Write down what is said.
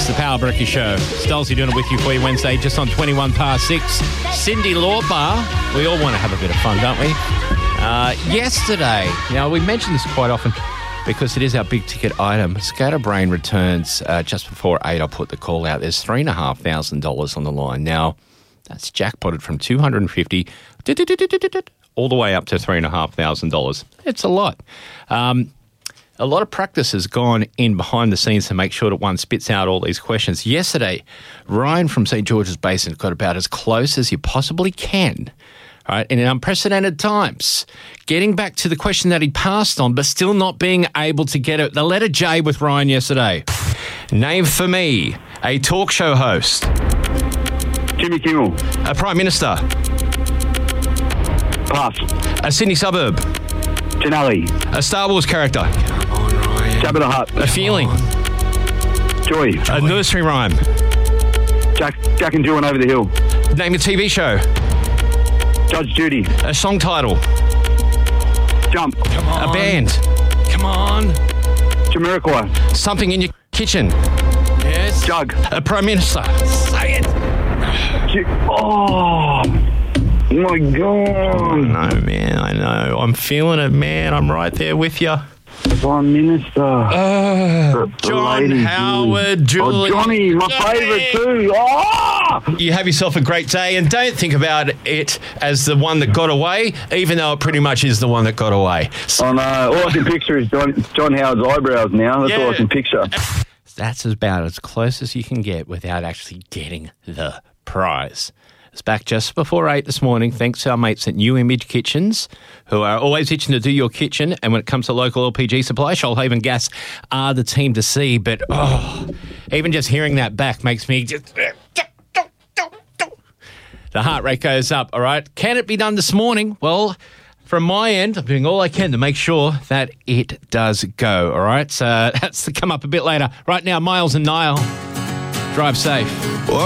It's the Power Breakfast Show. Stolzy doing it with you for you Wednesday, just on 21 past 6. Cyndi Lauper. We all want to have a bit of fun, don't we? Yesterday, now we mention this quite often because it is our big ticket item. Scatterbrain returns just before 8. I'll put the call out. There's $3,500 on the line. Now, that's jackpotted from $250 all the way up to $3,500. It's a lot. A lot of practice has gone in behind the scenes to make sure that one spits out all these questions. Yesterday, Ryan from St. George's Basin got about as close as you possibly can, right, in unprecedented times, getting back to the question that he passed on, but still not being able to get it. The letter J with Ryan yesterday. Name for me a talk show host. Jimmy Kimmel. A Prime Minister. Pass. A Sydney suburb. Denali. A Star Wars character. Jabba the Hutt. A feeling. Joy. A nursery rhyme. Jack and Jill went over the hill. Name a TV show. Judge Judy. A song title. Jump. Come on. A band. Come on. Jamiroquai. Something in your kitchen. Yes. Jug. A Prime Minister. Say it. Oh my God. No, man, I know. I'm feeling it, man. I'm right there with you. Prime Minister. John Howard, Julie. Oh, Johnny, my favourite too. Oh! You have yourself a great day, and don't think about it as the one that got away, even though it pretty much is the one that got away. Oh no, all I can picture is John Howard's eyebrows now. That's all I can picture. That's about as close as you can get without actually getting the prize. It's back just before 8 this morning, thanks to our mates at New Image Kitchens, who are always itching to do your kitchen. And when it comes to local LPG supply, Shoalhaven Gas are the team to see. But, even just hearing that back makes me just... The heart rate goes up, all right? Can it be done this morning? Well, from my end, I'm doing all I can to make sure that it does go, all right? So that's to come up a bit later. Right now, Miles and Niall, drive safe.